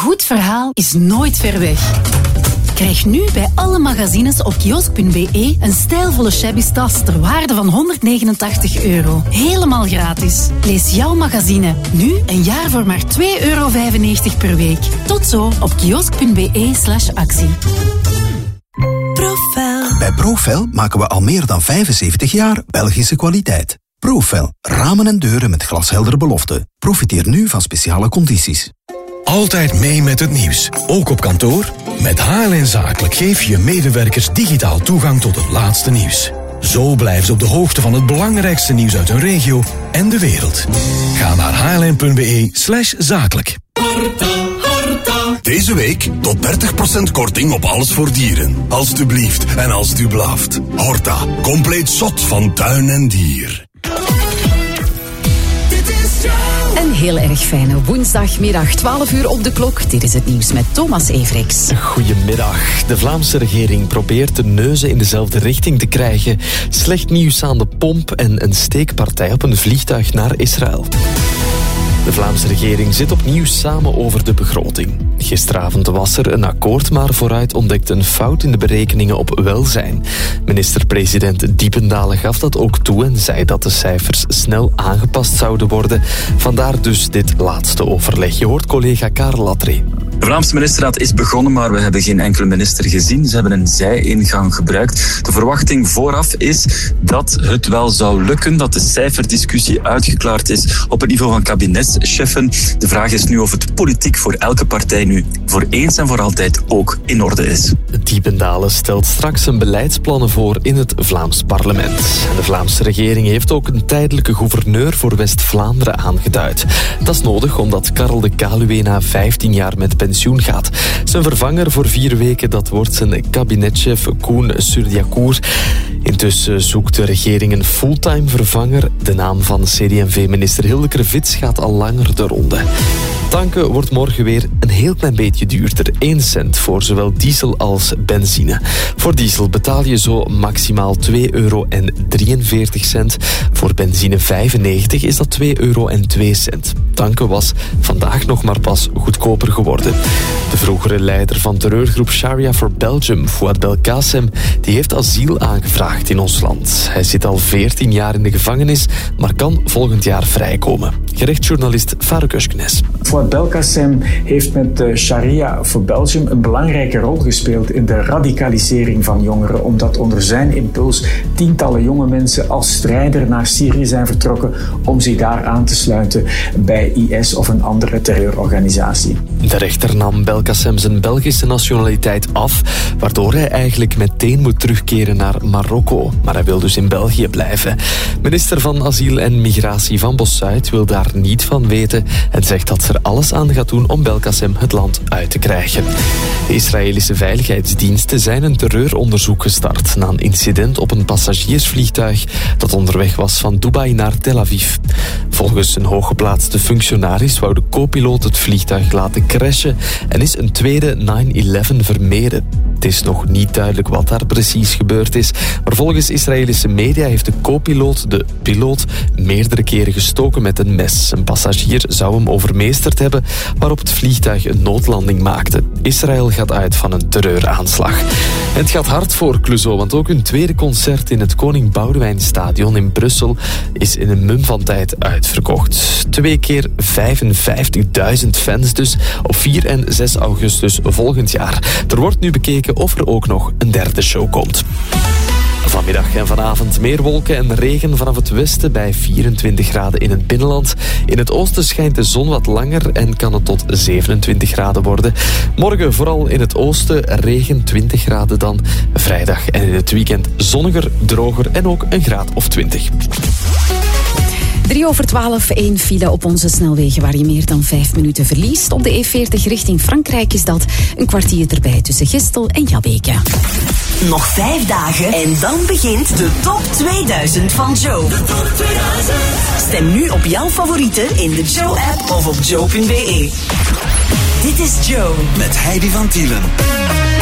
goed verhaal is nooit ver weg. Krijg nu bij alle magazines op kiosk.be een stijlvolle shabby tas ter waarde van €189. Helemaal gratis. Lees jouw magazine nu een jaar voor maar €2,95 per week. Tot zo op kiosk.be/actie. Profel. Bij Profel maken we al meer dan 75 jaar Belgische kwaliteit. Profel, ramen en deuren met glasheldere beloften. Profiteer nu van speciale condities. Altijd mee met het nieuws, ook op kantoor? Met HLN Zakelijk geef je medewerkers digitaal toegang tot het laatste nieuws. Zo blijven ze op de hoogte van het belangrijkste nieuws uit hun regio en de wereld. Ga naar hln.be/zakelijk. Deze week tot 30% korting op alles voor dieren. Alsjeblieft en als u blaft. Horta, compleet zot van tuin en dier. Een heel erg fijne woensdagmiddag, 12 uur op de klok. Dit is het nieuws met Thomas Everiks. Goedemiddag. De Vlaamse regering probeert de neuzen in dezelfde richting te krijgen. Slecht nieuws aan de pomp en een steekpartij op een vliegtuig naar Israël. De Vlaamse regering zit opnieuw samen over de begroting. Gisteravond was er een akkoord, maar vooruit ontdekte een fout in de berekeningen op welzijn. Minister-president Diependalen gaf dat ook toe en zei dat de cijfers snel aangepast zouden worden. Vandaar dus dit laatste overleg. Je hoort collega Karel Latré. De Vlaamse ministerraad is begonnen, maar we hebben geen enkele minister gezien. Ze hebben een zij-ingang gebruikt. De verwachting vooraf is dat het wel zou lukken, dat de cijferdiscussie uitgeklaard is op het niveau van kabinetscheffen. De vraag is nu of het politiek voor elke partij nu voor eens en voor altijd ook in orde is. Diependalen stelt straks zijn beleidsplannen voor in het Vlaams parlement. De Vlaamse regering heeft ook een tijdelijke gouverneur voor West-Vlaanderen aangeduid. Dat is nodig omdat Karel de Kaluwe na 15 jaar met pensioen gaat. Zijn vervanger voor 4 weken, dat wordt zijn kabinetchef Koen Surdiakour. Intussen zoekt de regering een fulltime vervanger. De naam van CD&V-minister Hildeke Vits gaat al langer de ronde. Tanken wordt morgen weer een heel klein beetje duurder. 1 cent voor zowel diesel als benzine. Voor diesel betaal je zo maximaal €2,43. Voor benzine 95 is dat €2,02. Tanken was vandaag nog maar pas goedkoper geworden. De vroegere leider van terreurgroep Sharia for Belgium, Fouad Belkacem, die heeft asiel aangevraagd in ons land. Hij zit al 14 jaar in de gevangenis, maar kan volgend jaar vrijkomen. Gerechtsjournalist Faruk Özknes. Fouad Belkacem heeft met Sharia for Belgium een belangrijke rol gespeeld in de radicalisering van jongeren, omdat onder zijn impuls tientallen jonge mensen als strijder naar Syrië zijn vertrokken om zich daar aan te sluiten bij IS of een andere terreurorganisatie. De rechter nam Belkacem zijn Belgische nationaliteit af, waardoor hij eigenlijk meteen moet terugkeren naar Marokko. Maar hij wil dus in België blijven. Minister van Asiel en Migratie Van Bossuit wil daar niet van weten en zegt dat ze er alles aan gaat doen om Belkacem het land uit te krijgen. De Israëlische veiligheidsdiensten zijn een terreuronderzoek gestart na een incident op een passagiersvliegtuig dat onderweg was van Dubai naar Tel Aviv. Volgens een hooggeplaatste functionaris wou de co-piloot het vliegtuig laten crashen en is een tweede 9/11 vermeden. Het is nog niet duidelijk wat daar precies gebeurd is, maar volgens Israëlische media heeft de co-piloot de piloot meerdere keren gestoken met een mes. Een passagier zou hem overmeesterd hebben, waarop het vliegtuig een noodlanding maakte. Israël gaat uit van een terreuraanslag. En het gaat hard voor Clouseau, want ook hun tweede concert in het Koning Boudewijnstadion in Brussel is in een mum van tijd uitverkocht. 2 keer 55.000 fans dus op 4 en 6 augustus volgend jaar. Er wordt nu bekeken of er ook nog een derde show komt. Vanmiddag en vanavond meer wolken en regen vanaf het westen bij 24 graden in het binnenland. In het oosten schijnt de zon wat langer en kan het tot 27 graden worden. Morgen vooral in het oosten regen, 20 graden dan. Vrijdag en in het weekend zonniger, droger en ook een graad of 20. 3:12, 1 file op onze snelwegen waar je meer dan 5 minuten verliest. Op de E40 richting Frankrijk is dat een kwartier erbij tussen Gistel en Jabbeke. Nog 5 dagen en dan begint de Top 2000 van Joe. De Top 2000. Stem nu op jouw favorieten in de Joe-app of op joe.be. Dit is Joe. Met Heidi van Tielen.